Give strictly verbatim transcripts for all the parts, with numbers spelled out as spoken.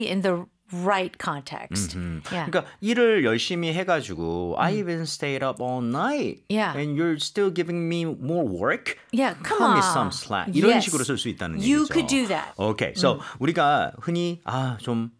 in the right context. Mm-hmm. Yeah. 그러니까 일을 열심히 해가지고 I even stayed up all night Yeah. and you're still giving me more work? Yeah, come Cut me on. some slack. 이런 Yes. 식으로 쓸 수 있다는 You 얘기죠. could do that. Okay, so 우리가 흔히 아, 좀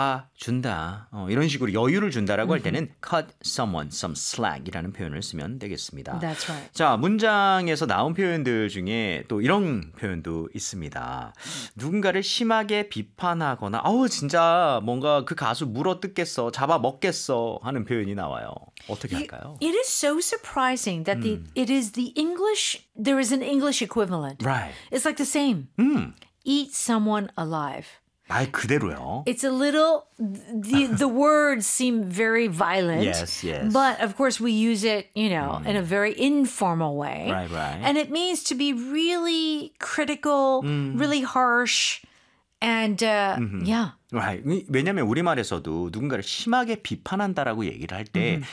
봐준다 어, 이런 식으로 여유를 준다라고 할 때는 cut someone some slack이라는 표현을 쓰면 되겠습니다. That's right. 자, 문장에서 나온 표현들 중에 또 이런 표현도 있습니다. 누군가를 심하게 비판하거나 아우 진짜 뭔가 그 가수 물어뜯겠어 잡아먹겠어 하는 표현이 나와요. 어떻게 할까요? It is so surprising that the it is the English there is an English equivalent. Right. It's like the same. 음. Eat someone alive. 말 그대로요. It's a little the the words seem very violent. Yes, yes. But of course we use it, you know, in a very informal way. Right, right. And it means to be really critical, really harsh, and uh, yeah. Right. 왜냐하면 우리말에서도 누군가를 심하게 비판한다라고 얘기를 할 때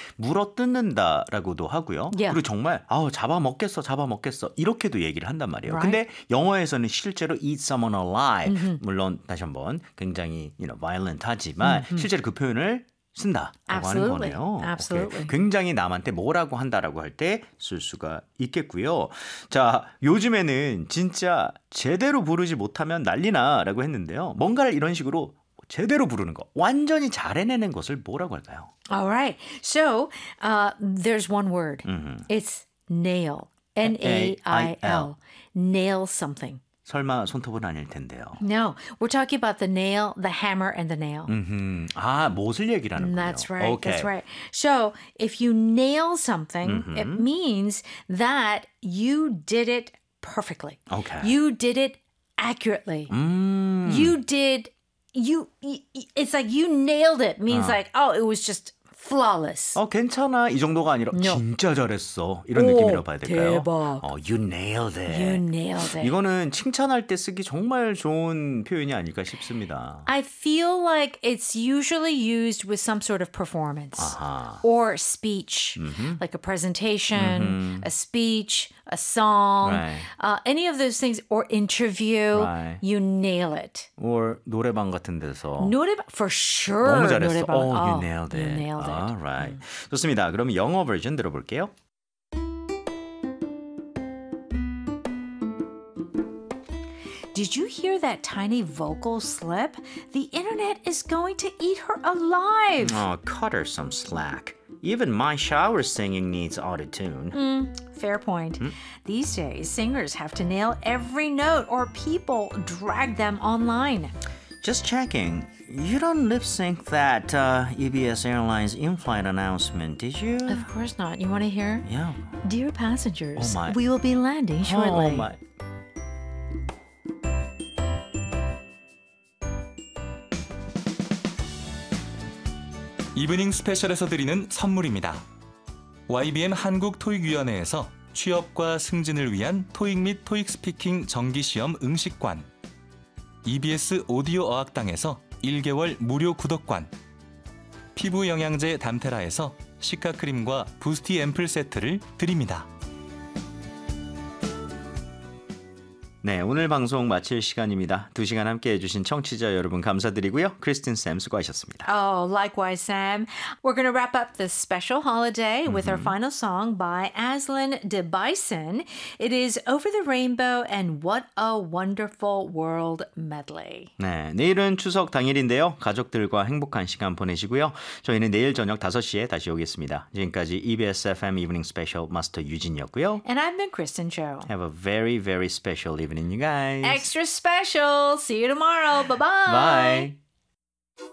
물어뜯는다라고도 하고요. Yeah. 그리고 정말 아우 잡아먹겠어 잡아먹겠어 이렇게도 얘기를 한단 말이에요. Right. 근데 영어에서는 실제로 eat someone alive 물론 다시 한번 굉장히 you know, violent하지만 실제로 그 표현을 쓴다라고 Absolutely. 하는 거네요. Absolutely. 오케이. 굉장히 남한테 뭐라고 한다라고 할 때 쓸 수가 있겠고요. 자, 요즘에는 진짜 제대로 부르지 못하면 난리나라고 했는데요. 뭔가를 이런 식으로 제대로 부르는 거, 완전히 잘 해내는 것을 뭐라고 할까요? All right. So uh, there's one word. It's nail. N A I L. Nail something. 설마 손톱은 아닐 텐데요. No, we're talking about the nail, the hammer, and the nail. 음흠. 아, 못을 얘기하는 거예요. That's right. Okay. That's right. So if you nail something, it means that you did it perfectly. Okay. You did it accurately. 음. You did. You. It's like you nailed it. Means like oh, it was just flawless. 어, 괜찮아. 이 정도가 아니라 No. 진짜 잘했어. 이런 오, 느낌이라고 봐야 될까요? 대박. 어, you nailed it. You nailed it. 이거는 칭찬할 때 쓰기 정말 좋은 표현이 아닐까 싶습니다. I feel like it's usually used with some sort of performance 아하. or speech, like a presentation, a speech, a song, Right. uh, any of those things, or interview. Right. You nail it. or 노래방 같은 데서 노래방, for sure. 너무 잘했어. 노래방. Oh, you Oh, nailed it. You nailed it. All right. 좋습니다. 그럼 영어 버전 들어볼게요. Did you hear that tiny vocal slip? The internet is going to eat her alive. Oh, cut her some slack. Even my shower singing needs auto-tune. Fair point. These days, singers have to nail every note or people drag them online. Just checking. You don't lip sync that uh, E B S Airlines in-flight announcement, did you? Of course not. You want to hear? Yeah. Dear passengers, Oh my. we will be landing shortly. Oh my. 이브닝 스페셜에서 드리는 선물입니다. 와이비엠 한국토익위원회에서 취업과 승진을 위한 토익 및 토익 스피킹 정기시험 응시권, 이비에스 오디오 어학당에서 일 개월 무료 구독권, 피부 영양제 담테라에서 시카크림과 부스티 앰플 세트를 드립니다. 네, 오늘 방송 마칠 시간입니다. 두 시간 함께 해주신 청취자 여러분 감사드리고요. 크리스틴 쌤 수고하셨습니다. Oh, likewise, Sam. We're going to wrap up this special holiday with our final song by Aslan de Bison. It is Over the Rainbow and What a Wonderful World medley. 네, 내일은 추석 당일인데요. 가족들과 행복한 시간 보내시고요. 저희는 내일 저녁 다섯 시에 다시 오겠습니다. 지금까지 이비에스 에프엠 Evening Special 마스터 유진이었고요. And I've been Kristen Cho. Have a very, very special evening, you guys. Extra special. See you tomorrow. Bye-bye. Bye.